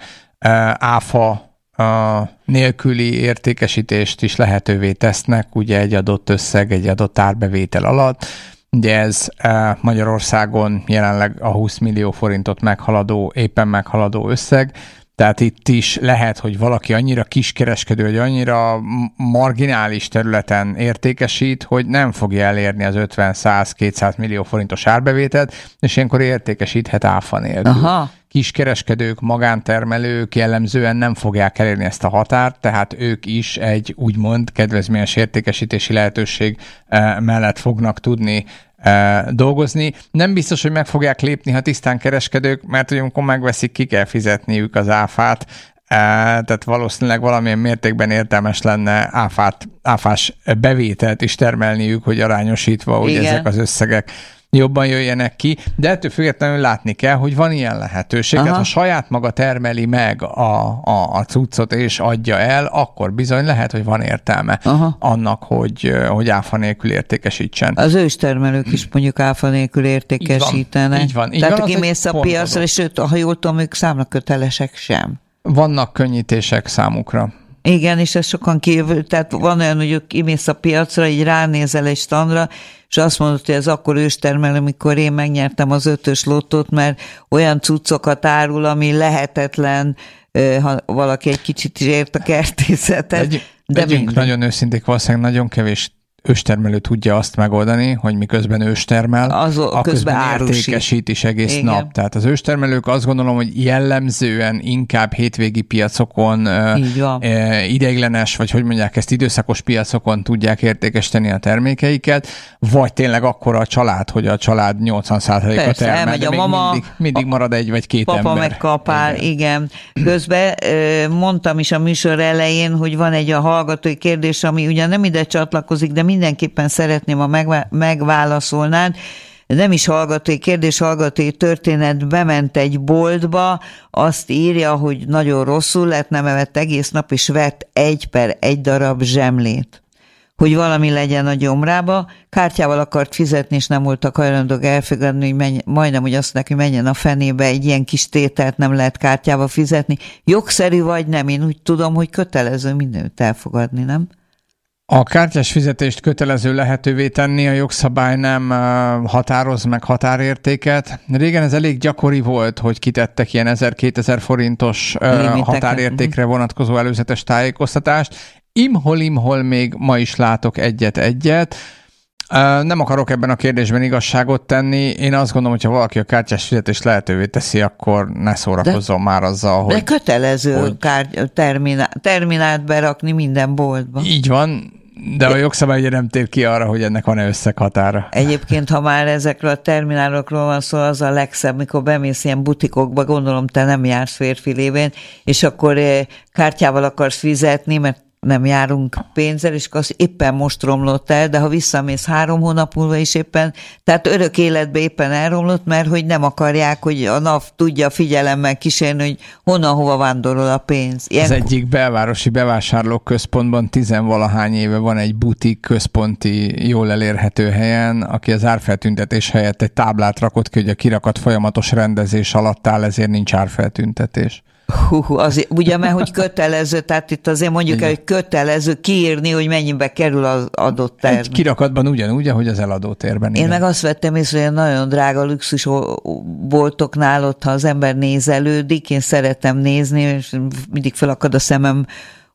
áfa nélküli értékesítést is lehetővé tesznek, ugye egy adott összeg, egy adott árbevétel alatt. Ugye ez Magyarországon jelenleg a húsz millió forintot meghaladó, éppen meghaladó összeg, tehát itt is lehet, hogy valaki annyira kiskereskedő, hogy annyira marginális területen értékesít, hogy nem fogja elérni az ötven, száz, kétszáz millió forintos árbevételt, és ilyenkor értékesíthet áfa nélkül. Aha. Kiskereskedők, magántermelők jellemzően nem fogják elérni ezt a határt, tehát ők is egy úgymond kedvezményes értékesítési lehetőség mellett fognak tudni dolgozni. Nem biztos, hogy meg fogják lépni, ha tisztán kereskedők, mert hogy amikor megveszik, ki kell fizetniük az áfát, tehát valószínűleg valamilyen mértékben értelmes lenne áfát, áfás bevételt is termelniük, hogy arányosítva, hogy igen, ezek az összegek jobban jöjjenek ki, de ettől függetlenül látni kell, hogy van ilyen lehetőség. Tehát ha saját maga termeli meg a, a, a cuccot és adja el, akkor bizony lehet, hogy van értelme aha, annak, hogy, hogy áfa nélkül értékesítsen. Az őstermelők is mondjuk áfa nélkül értékesítenek. Így van. Így Tehát van, aki mész a piacra, és őt, ha jól tudom, ők számlakötelesek sem. Vannak könnyítések számukra. Igen, és ez sokan kívül, tehát van olyan, hogy kimész a piacra, így ránézel egy standra, és azt mondod, hogy ez akkor őstermelő, amikor én megnyertem az ötös lottót, mert olyan cuccokat árul, ami lehetetlen, ha valaki egy kicsit is ért a kertészetet. Egy, de legyünk nagyon őszinték, valószínűleg nagyon kevés őstermelő tudja azt megoldani, hogy miközben őstermel, az, a közben értékesít is egész igen, nap. Tehát az őstermelők azt gondolom, hogy jellemzően inkább hétvégi piacokon, e, ideiglenes, vagy hogy mondják ezt, időszakos piacokon tudják értékesíteni a termékeiket, vagy tényleg akkora a család, hogy a család nyolcvan százaléka termel, de a mama, mindig, mindig marad egy vagy két papa ember. Papa megkapál, igen. igen. Közben mondtam is a műsor elején, hogy van egy a hallgatói kérdés, ami ugyan nem ide csatlakozik, de mindenképpen szeretném, ha megválaszolnád. Nem is hallgatói kérdés, hallgatói történet, bement egy boltba, azt írja, hogy nagyon rosszul lett, nem evett egész nap, és vett egy per egy darab zsemlét. Hogy valami legyen a gyomrába, kártyával akart fizetni, és nem voltak hajlandók elfogadni, hogy menj, majdnem, hogy azt neki menjen a fenébe, egy ilyen kis tételt nem lehet kártyával fizetni. Jogszerű vagy nem? Én úgy tudom, hogy kötelező mindenütt elfogadni, nem? A kártyás fizetést kötelező lehetővé tenni, a jogszabály nem határoz meg határértéket. Régen ez elég gyakori volt, hogy kitettek ilyen ezer-kétezer forintos limiteket, határértékre vonatkozó előzetes tájékoztatást. Imhol-imhol még ma is látok egyet-egyet. Nem akarok ebben a kérdésben igazságot tenni. Én azt gondolom, hogy ha valaki a kártyás fizetést lehetővé teszi, akkor ne szórakozzon de, már azzal, hogy... De kötelező hogy... kár, terminál, terminált berakni minden boltba. Így van. De a jogszabály ugye nem tér ki arra, hogy ennek van-e összeghatára. Egyébként, ha már ezekről a terminálokról van szó, az a legszebb, mikor bemész ilyen butikokba, gondolom te nem jársz férfi lévén, és akkor kártyával akarsz fizetni, mert nem járunk pénzzel, és akkor éppen most romlott el, de ha visszamész három hónap múlva is éppen, tehát örök életben éppen elromlott, mert hogy nem akarják, hogy a NAV tudja figyelemmel kísérni, hogy honnan, hova vándorol a pénz. Ilyen... Az egyik belvárosi bevásárlóközpontban tizenvalahány éve van egy butik központi, jól elérhető helyen, aki az árfeltüntetés helyett egy táblát rakott ki, hogy a kirakat folyamatos rendezés alatt áll, ezért nincs árfeltüntetés. Hú, azért, ugye, mert hogy kötelező, tehát itt azért mondjuk el, hogy kötelező kiírni, hogy mennyibe kerül az adott termék. Egy kirakatban ugyanúgy, ahogy az eladótérben. Én meg azt vettem észre, hogy nagyon drága luxus boltoknál ott, ha az ember nézelődik, én szeretem nézni, és mindig felakad a szemem,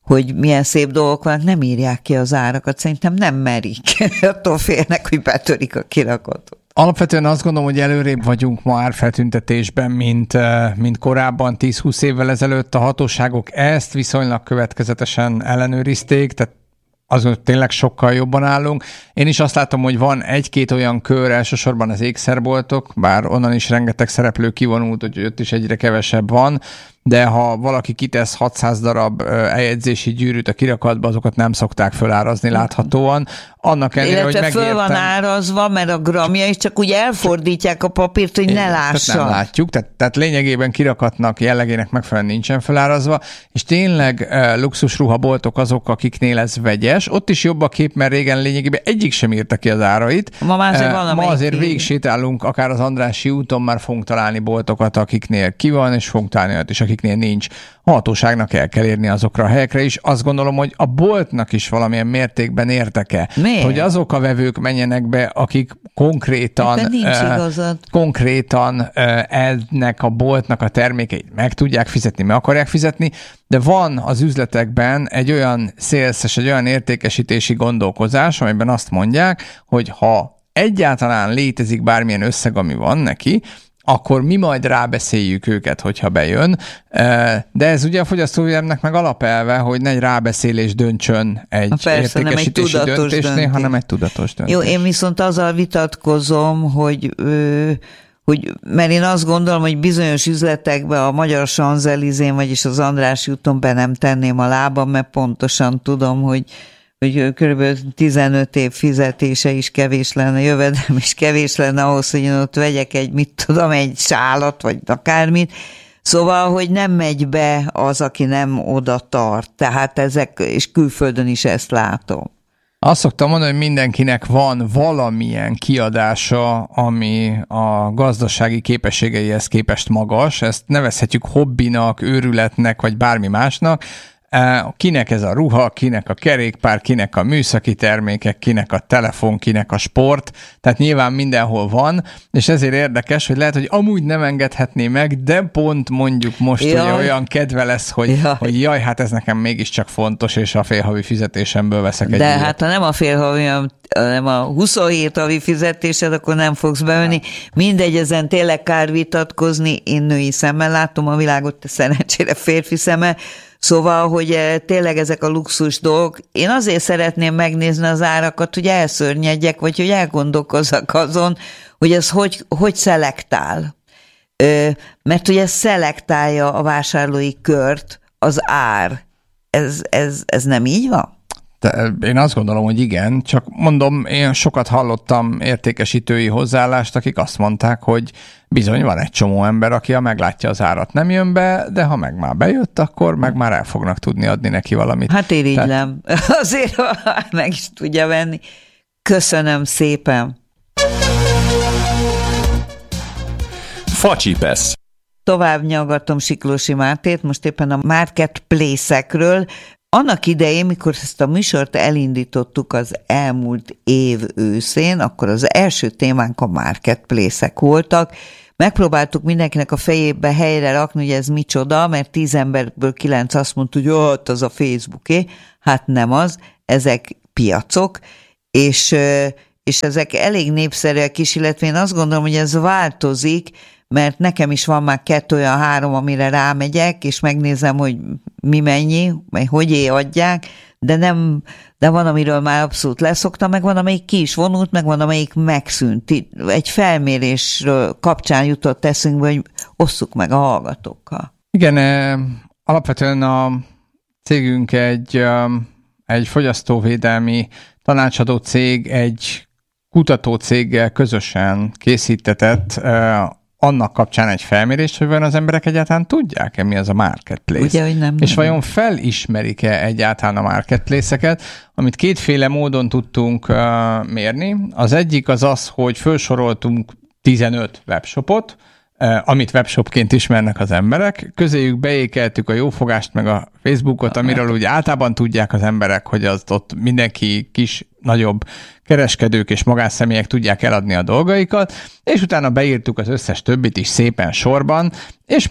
hogy milyen szép dolgok vannak, nem írják ki az árakat. Szerintem nem merik. Attól félnek, hogy betörik a kirakatot. Alapvetően azt gondolom, hogy előrébb vagyunk ma árfeltüntetésben, mint, mint korábban tíz-húsz évvel ezelőtt. A hatóságok ezt viszonylag következetesen ellenőrizték, tehát azon tényleg sokkal jobban állunk. Én is azt látom, hogy van egy-két olyan kör, elsősorban az ékszerboltok, bár onnan is rengeteg szereplő kivonult, hogy ott is egyre kevesebb van, de ha valaki kitesz hatszáz darab eljegyzési gyűrűt a kirakatba, azokat nem szokták fölárazni láthatóan. Annak ellenére, hogy megértem... föl van árazva, mert a gramja is csak úgy elfordítják a papírt, hogy ne lássa. Tehát nem látjuk, tehát, tehát lényegében kirakatnak, jellegének megfelelően nincsen fölárazva, és tényleg uh, luxusruhaboltok azok, akiknél ez vegyes. Ott is jobb a kép, mert régen lényegében egyik sem írta ki az árait. Ma, már azért, uh, ma azért végig sétálunk, akár az Andrássy úton már fogunk találni boltokat, akiknél ki van, és fogunk találni olyat is, akiknél nincs. A hatóságnak el kell érni azokra a helyekre is. Azt gondolom, hogy a boltnak is valamilyen mértékben érdeke, Miért? hogy azok a vevők menjenek be, akik konkrétan, uh, konkrétan uh, ennek a boltnak a termékeit meg tudják fizetni, meg akarják fizetni, de van az üzletekben egy olyan szélszes, egy olyan értékesítési gondolkozás, amiben azt mondják, hogy ha egyáltalán létezik bármilyen összeg, ami van neki, akkor mi majd rábeszéljük őket, hogyha bejön. De ez ugye a fogyasztóvédelemnek meg alapelve, hogy ne egy rábeszélés döntsön egy persze, értékesítési egy döntésnél, döntés. hanem egy tudatos döntés. Jó, én viszont azzal vitatkozom, hogy, hogy mert én azt gondolom, hogy bizonyos üzletekben a Magyar Champs-Élysén, vagyis az Andrássy úton be nem tenném a lábam, mert pontosan tudom, hogy hogy körülbelül tizenöt év fizetése is kevés lenne, jövedelem is kevés lenne ahhoz, hogy én ott vegyek egy, mit tudom, egy sálat, vagy akármit. Szóval, hogy nem megy be az, aki nem oda tart. Tehát ezek, és külföldön is ezt látom. Azt szoktam mondani, hogy mindenkinek van valamilyen kiadása, ami a gazdasági képességeihez képest magas. Ezt nevezhetjük hobbinak, őrületnek, vagy bármi másnak. Kinek ez a ruha, kinek a kerékpár, kinek a műszaki termékek, kinek a telefon, kinek a sport, tehát nyilván mindenhol van, és ezért érdekes, hogy lehet, hogy amúgy nem engedhetné meg, de pont mondjuk most jaj. ugye olyan kedve lesz, hogy jaj. hogy jaj, hát ez nekem mégiscsak fontos, és a félhavi fizetésemből veszek egy De ilyet. hát ha nem a félhavi, hanem a huszonhét havi fizetésed, akkor nem fogsz bevenni. Mindegy, ezen tényleg kár vitatkozni, én női szemmel látom a világot, te szerencsére férfi szemmel. Szóval, hogy tényleg ezek a luxus dolgok, én azért szeretném megnézni az árakat, hogy elszörnyedjek, vagy hogy elgondolkozzak azon, hogy ez hogy, hogy szelektál. Mert ugye szelektálja a vásárlói kört az ár. Ez, ez, ez nem így van? De én azt gondolom, hogy igen, csak mondom, én sokat hallottam értékesítői hozzáállást, akik azt mondták, hogy bizony van egy csomó ember, aki ha meglátja az árat, nem jön be, de ha meg már bejött, akkor meg már el fognak tudni adni neki valamit. Hát irigylem. Tehát... Azért meg is tudja venni. Köszönöm szépen. Facsipesz. Tovább nyaggatom Siklósi Mártét, most éppen a marketplace-ekről. Annak idején, mikor ezt a műsort elindítottuk az elmúlt év őszén, akkor az első témánk a marketplace-ek voltak. Megpróbáltuk mindenkinek a fejébe helyre rakni, hogy ez micsoda, mert tíz emberből kilenc azt mondta, hogy jó, az a Facebooké. Hát nem az, ezek piacok, és, és ezek elég népszerűek is, illetve én azt gondolom, hogy ez változik, mert nekem is van már kettő olyan három, amire rámegyek, és megnézem, hogy mi mennyi, vagy hogy adják, de nem, de van, amiről már abszolút leszoktam, meg van, amelyik ki is vonult, meg van, amelyik megszűnt. Egy felmérésről kapcsán jutott eszünkbe, hogy osszuk meg a hallgatókkal. Igen, alapvetően a cégünk egy, egy fogyasztóvédelmi tanácsadó cég, egy kutató céggel közösen készítetett annak kapcsán egy felmérést, hogy vajon az emberek egyáltalán tudják-e, mi az a marketplace. Ugye, hogy nem, és nem. vajon felismerik-e egyáltalán a marketplace-eket, amit kétféle módon tudtunk uh, mérni. Az egyik az az, hogy felsoroltunk tizenöt webshopot, uh, amit webshopként ismernek az emberek. Közéjük beékeltük a jófogást, meg a Facebookot, amiről úgy általában tudják az emberek, hogy az ott mindenki kis, nagyobb kereskedők és magánszemélyek tudják eladni a dolgaikat, és utána beírtuk az összes többit is szépen sorban, és meg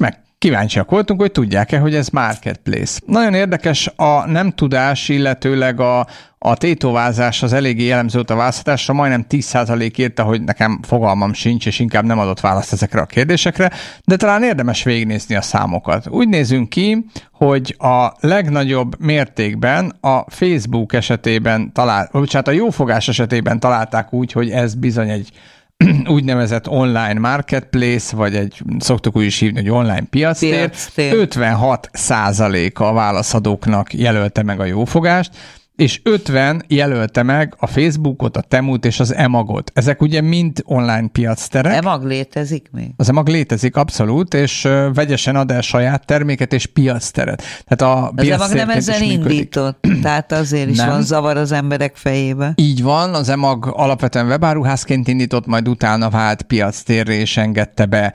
kíváncsiak voltunk, hogy tudják-e, hogy ez marketplace. Nagyon érdekes a nem tudás, illetőleg a, a tétovázás az eléggé jellemző a választásra, majdnem tíz százalék írta, hogy nekem fogalmam sincs, és inkább nem adott választ ezekre a kérdésekre, de talán érdemes végignézni a számokat. Úgy nézünk ki, hogy a legnagyobb mértékben a Facebook esetében talált, bocsánat, a jófogás esetében találták úgy, hogy ez bizony egy úgynevezett online marketplace, vagy egy, szoktuk úgy is hívni, hogy online piactér. ötvenhat százaléka a válaszadóknak jelölte meg a jófogást, és ötven jelölte meg a Facebookot, a Temut és az Emagot. Ezek ugye mind online piacterek. Emag létezik még? Az Emag létezik, abszolút, és vegyesen ad el saját terméket és piacteret. Tehát a az Emag nem ezzel indított, tehát azért is nem. Van zavar az emberek fejébe. Így van, az Emag alapvetően webáruházként indított, majd utána vált piactérre, és engedte be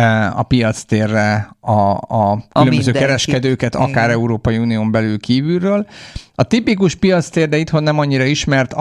a piactérre a, a különböző a kereskedőket, akár igen. Európai Unión belül kívülről. A tipikus piactér, de itthon nem annyira ismert,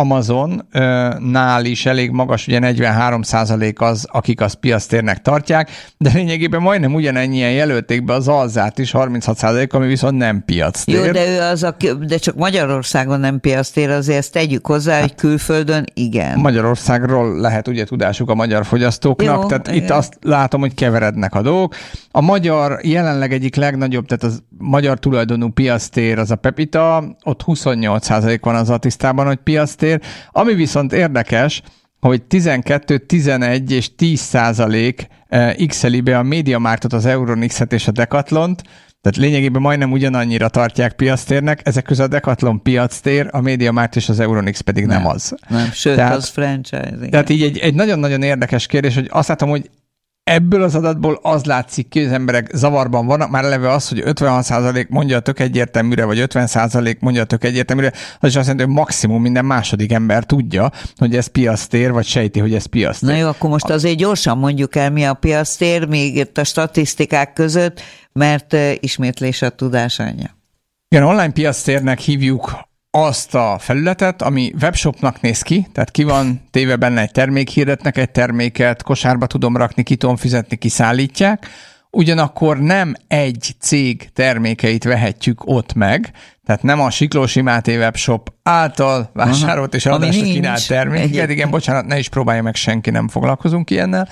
Amazonnál is elég magas, ugye negyvenhárom százalék az, akik azt piactérnek tartják, de lényegében majdnem ugyanennyien jelölték be az Alzát is, harminchat százalék, ami viszont nem piactér. Jó, de ő az, a, de csak Magyarországon nem piactér, azért ezt tegyük hozzá, hát, hogy külföldön igen. Magyarországról lehet ugye tudásuk a magyar fogyasztóknak, jó, tehát igen. Itt azt látom, hogy keverednek a dolgok. A magyar jelenleg egyik legnagyobb, tehát az magyar tulajdonú piactér az a Pepita, ott huszonnyolc százalék van az Altisztában, hogy piactér. Ami viszont érdekes, hogy tizenkettő, tizenegy és tíz százalék x-eli be a MediaMarktot, az Euronixet és a Decathlont, tehát lényegében majdnem ugyanannyira tartják piactérnek, ezek közül a Decathlon piactér, a MediaMarkt és az Euronix pedig nem, nem az. Nem, sőt, tehát, az franchise. Tehát így egy, egy nagyon-nagyon érdekes kérdés, hogy azt látom, hogy ebből az adatból az látszik ki, hogy az emberek zavarban vannak, már eleve az, hogy ötvenhat százalék mondja a tök egyértelműre, vagy ötven százalék mondja a tök egyértelműre, az is azt jelenti, hogy maximum minden második ember tudja, hogy ez piactér, vagy sejti, hogy ez piactér. Na jó, akkor most azért gyorsan mondjuk el, mi a piactér, még itt a statisztikák között, mert ismétlés a tudás anyja. Igen, online piactérnek hívjuk azt a felületet, ami webshopnak néz ki, tehát ki van téve benne egy termék, hirdetnek egy terméket, kosárba tudom rakni, ki tudom fizetni, kiszállítják, ugyanakkor nem egy cég termékeit vehetjük ott meg, tehát nem a Siklósi Máté webshop által vásárolt és adásra kínált terméket, igen, bocsánat, ne is próbálja meg senki, nem foglalkozunk ilyennel,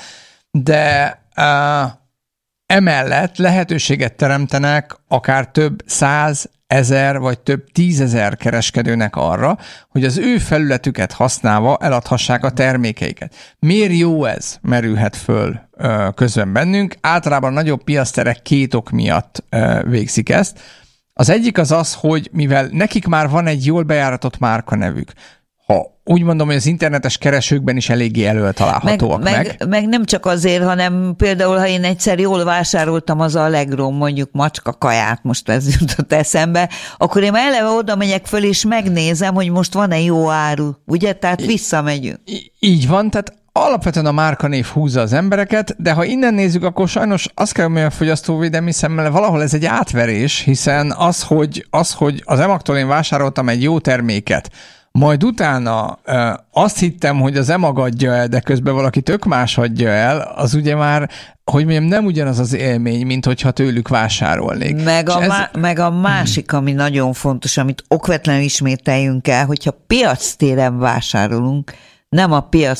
de uh, emellett lehetőséget teremtenek akár több száz ezer vagy több tízezer kereskedőnek arra, hogy az ő felületüket használva eladhassák a termékeiket. Miért jó ez? Merülhet föl ö, közben bennünk. Általában nagyobb piacterek két ok miatt ö, végzik ezt. Az egyik az az, hogy mivel nekik már van egy jól bejáratott márkanevük, ha úgy mondom, hogy az internetes keresőkben is eléggé előtalálhatóak meg. Meg, meg. meg nem csak azért, hanem például, ha én egyszer jól vásároltam az Allegro, mondjuk macska kaját, most ez jutott eszembe, akkor én eleve oda megyek föl, és megnézem, hogy most van-e jó áru, ugye? Tehát visszamegyünk. Í- így van, tehát alapvetően a márkanév húzza az embereket, de ha innen nézzük, akkor sajnos azt kell, hogy a fogyasztóvédelmi szemmel valahol ez egy átverés, hiszen az, hogy az, hogy az Emagtól én vásároltam egy jó terméket, majd utána e, azt hittem, hogy az Emag adja el, de közben valaki tök más adja el, az ugye már, hogy mondjam, nem ugyanaz az élmény, mint hogyha tőlük vásárolnék. Meg a, ez... má- meg a másik, ami nagyon fontos, amit okvetlenül ismételjünk el, hogyha piactéren vásárolunk, nem a piac